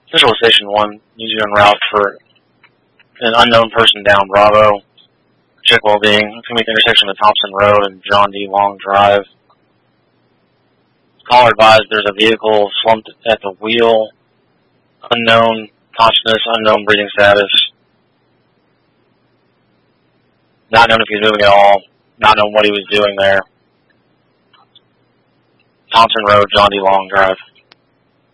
Official Station 1, needs you en route for an unknown person down Bravo. Check well-being. It's going to be the intersection of Thompson Road and John D. Long Drive. Caller advised there's a vehicle slumped at the wheel. Unknown consciousness, unknown breathing status. Not known if he's moving at all. Not known what he was doing there. Thompson Road, John D. Long Drive.